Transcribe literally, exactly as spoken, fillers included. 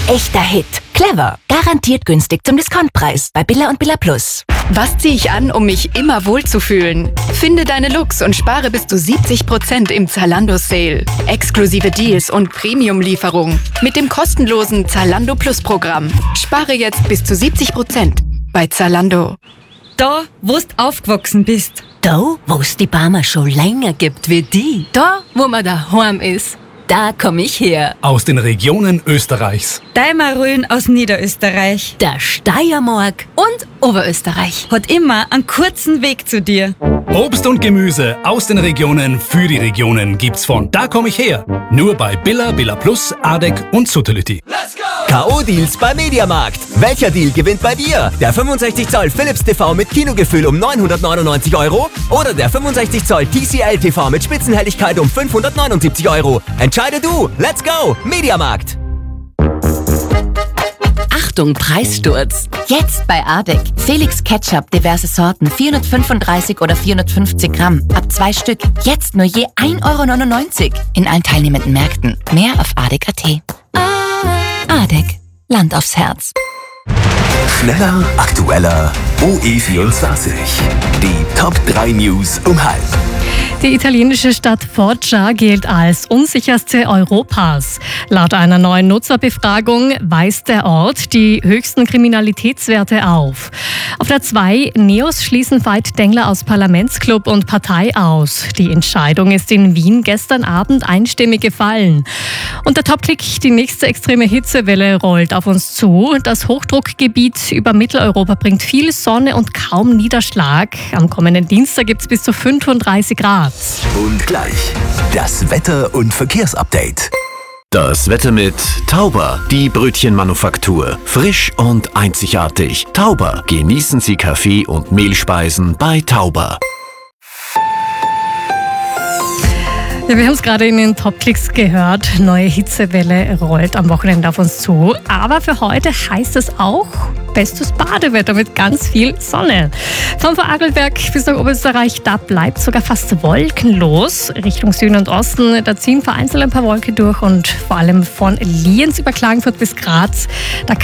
echter Hit. Clever. Garantiert günstig zum Discountpreis bei Billa und Billa Plus. Was ziehe ich an, um mich immer wohlzufühlen? Finde deine Looks und spare bis zu siebzig Prozent im Zalando Sale. Exklusive Deals und Premium-Lieferung mit dem kostenlosen Zalando Plus Programm. Spare jetzt bis zu siebzig Prozent bei Zalando. Da, wo du aufgewachsen bist. Da, wo es die Barmer schon länger gibt wie die. Da, wo man daheim ist. Da komm ich her. Aus den Regionen Österreichs. Deimarön aus Niederösterreich. Der Steiermark. Und Oberösterreich. Hat immer einen kurzen Weg zu dir. Obst und Gemüse aus den Regionen für die Regionen gibt's von Da komm ich her. Nur bei Billa, Billa Plus, Adek und Suttelütti. K O-Deals bei Mediamarkt. Welcher Deal gewinnt bei dir? Der fünfundsechzig Zoll Philips T V mit Kinogefühl um neunhundertneunundneunzig Euro oder der fünfundsechzig Zoll T C L T V mit Spitzenhelligkeit um fünfhundertneunundsiebzig Euro? Entscheide du. Let's go. Mediamarkt. Achtung, Preissturz. Jetzt bei Adek. Felix Ketchup, diverse Sorten, vierhundertfünfunddreißig oder vierhundertfünfzig Gramm. Ab zwei Stück. Jetzt nur je ein Euro neunundneunzig. In allen teilnehmenden Märkten. Mehr auf adek punkt at. Adek. Land aufs Herz. Schneller, aktueller, O E vierundzwanzig. Die Top drei News um halb. Die italienische Stadt Foggia gilt als unsicherste Europas. Laut einer neuen Nutzerbefragung weist der Ort die höchsten Kriminalitätswerte auf. Auf der zwei, Neos schließen Veit Dengler aus Parlamentsclub und Partei aus. Die Entscheidung ist in Wien gestern Abend einstimmig gefallen. Und der Top-Click, die nächste extreme Hitzewelle rollt auf uns zu. Das Hochdruckgebiet über Mitteleuropa bringt viel Sonne und kaum Niederschlag. Am kommenden Dienstag gibt es bis zu fünfunddreißig Grad. Und gleich das Wetter- und Verkehrsupdate. Das Wetter mit Tauber, die Brötchenmanufaktur. Frisch und einzigartig. Tauber, genießen Sie Kaffee und Mehlspeisen bei Tauber. Ja, wir haben es gerade in den Top-Klicks gehört. Neue Hitzewelle rollt am Wochenende auf uns zu. Aber für heute heißt es auch bestes Badewetter mit ganz viel Sonne. Vom Vorarlberg bis nach Oberösterreich, da bleibt sogar fast wolkenlos. Richtung Süden und Osten, da ziehen vereinzelt ein paar Wolken durch und vor allem von Lienz über Klagenfurt bis Graz, da